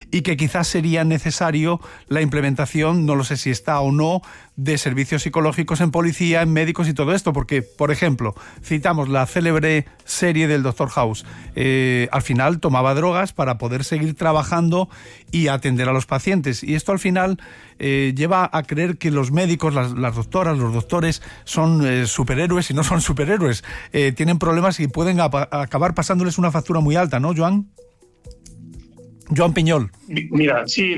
y que quizás sería necesario la implementación, no lo sé si está o no, de servicios psicológicos en policía, en médicos y todo esto, porque, por ejemplo, citamos la célebre serie del Dr. House. Al final tomaba drogas para poder seguir trabajando y atender a los pacientes, y esto al final lleva a creer que los médicos, las doctoras, los doctores son superhéroes y no son superhéroes. Tienen problemas y pueden acabar pasándoles una factura muy alta, ¿no, Joan? Joan Piñol. Mira, sí,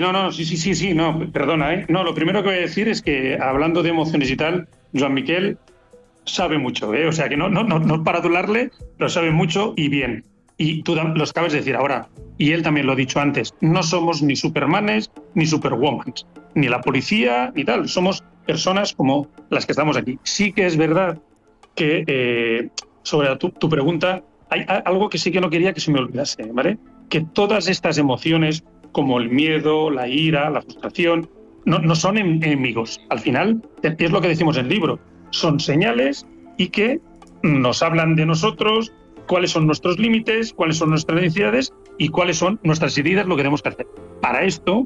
perdona, No, lo primero que voy a decir es que, hablando de emociones y tal, Joan Miquel sabe mucho, o sea que no para adularle, pero sabe mucho y bien. Y tú lo acabas de decir ahora, y él también lo ha dicho antes, no somos ni supermanes ni superwomans, ni la policía ni tal, somos personas como las que estamos aquí. Sí que es verdad que, sobre tu pregunta, hay algo que sí que no quería que se me olvidase, ¿vale? Que todas estas emociones, como el miedo, la ira, la frustración, no son enemigos. Al final, es lo que decimos en el libro, son señales y que nos hablan de nosotros, cuáles son nuestros límites, cuáles son nuestras necesidades y cuáles son nuestras heridas, lo que tenemos que hacer. Para esto,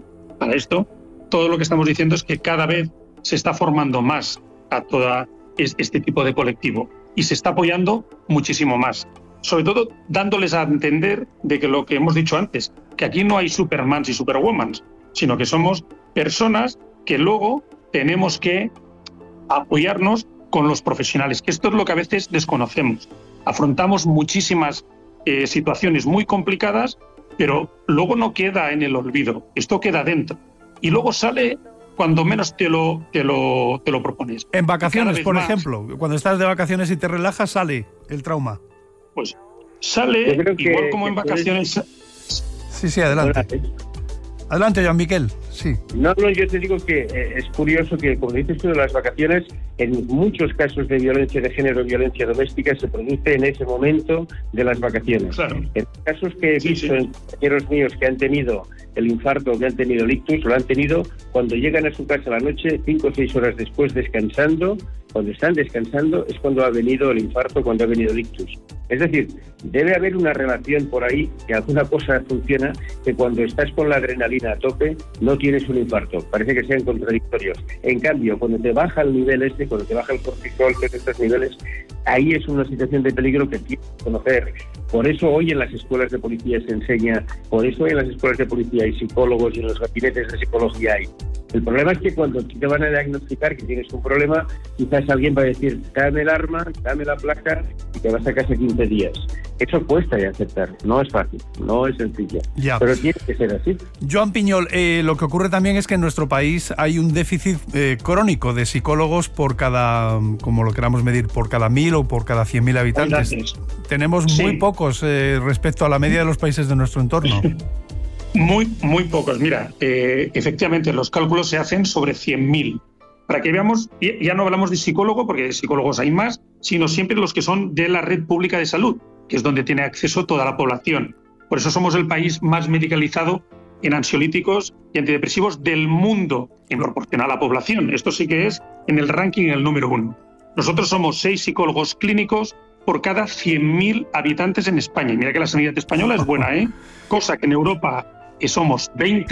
todo lo que estamos diciendo es que cada vez se está formando más a todo este tipo de colectivo y se está apoyando muchísimo más. Sobre todo dándoles a entender de que lo que hemos dicho antes, que aquí no hay supermans y superwomans, sino que somos personas que luego tenemos que apoyarnos con los profesionales, que esto es lo que a veces desconocemos. Afrontamos muchísimas situaciones muy complicadas, pero luego no queda en el olvido, esto queda dentro. Y luego sale cuando menos te lo propones. En vacaciones, por ejemplo, cuando estás de vacaciones y te relajas, sale el trauma. Pues sale igual como en vacaciones. Sí, adelante. Adelante, Joan Miquel. Sí. No, yo te digo que es curioso que, como dices tú, de las vacaciones, en muchos casos de violencia de género, violencia doméstica, se produce en ese momento de las vacaciones. Claro. En casos que he visto en compañeros míos que han tenido el infarto o que han tenido el ictus, lo han tenido cuando llegan a su casa a la noche, 5 o 6 horas después, descansando. Cuando están descansando es cuando ha venido el infarto, cuando ha venido el ictus. Es decir, debe haber una relación por ahí, que alguna cosa funciona, que cuando estás con la adrenalina a tope no tienes un infarto. Parece que sean contradictorios. En cambio, cuando te baja el nivel cuando te baja el cortisol, que es estos niveles, ahí es una situación de peligro que tienes que conocer. Por eso hoy en las escuelas de policía se enseña, por eso hoy en las escuelas de policía hay psicólogos y en los gabinetes de psicología hay. El problema es que cuando te van a diagnosticar que tienes un problema, quizás alguien va a decir, dame el arma, dame la placa y te vas a casa 15 días. Eso cuesta de aceptar, no es fácil, no es sencillo, pero tiene que ser así. Joan Piñol, lo que ocurre también es que en nuestro país hay un déficit crónico de psicólogos por cada, como lo queramos medir, por cada 1.000 o por cada 100.000 habitantes. Tenemos muy pocos respecto a la media de los países de nuestro entorno. Muy pocos. Mira, efectivamente los cálculos se hacen sobre 100.000. Para que veamos, ya no hablamos de psicólogo, porque de psicólogos hay más, sino siempre los que son de la red pública de salud, que es donde tiene acceso toda la población. Por eso somos el país más medicalizado en ansiolíticos y antidepresivos del mundo en proporción a la población. Esto sí que es en el ranking el número 1. Nosotros somos 6 psicólogos clínicos por cada 100.000 habitantes en España. Y mira que la sanidad española es buena, cosa que en Europa somos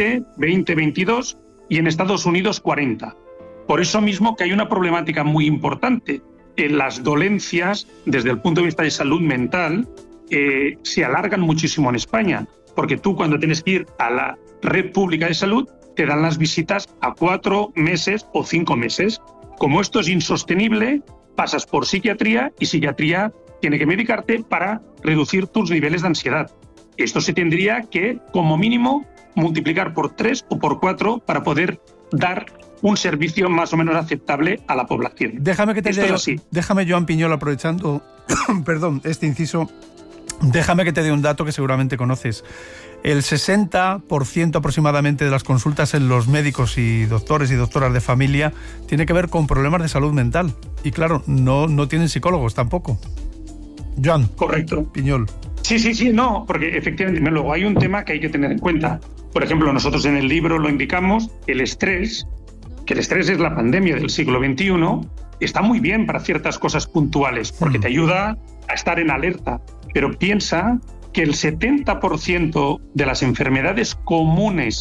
22 y en Estados Unidos 40. Por eso mismo que hay una problemática muy importante. Las dolencias, desde el punto de vista de salud mental, se alargan muchísimo en España, porque tú cuando tienes que ir a la red pública de salud, te dan las visitas a 4 meses o 5 meses. Como esto es insostenible, pasas por psiquiatría y psiquiatría tiene que medicarte para reducir tus niveles de ansiedad. Esto se tendría que, como mínimo, multiplicar por 3 o por 4 para poder dar un servicio más o menos aceptable a la población. Déjame, Joan Piñol, aprovechando este inciso, déjame que te dé un dato que seguramente conoces. El 60% aproximadamente de las consultas en los médicos y doctores y doctoras de familia tiene que ver con problemas de salud mental. Y claro, no tienen psicólogos tampoco. Joan. Correcto. Piñol. Sí, no, porque efectivamente luego hay un tema que hay que tener en cuenta. Por ejemplo, nosotros en el libro lo indicamos, el estrés, que el estrés es la pandemia del siglo XXI, está muy bien para ciertas cosas puntuales, porque te ayuda a estar en alerta, pero piensa que el 70% de las enfermedades comunes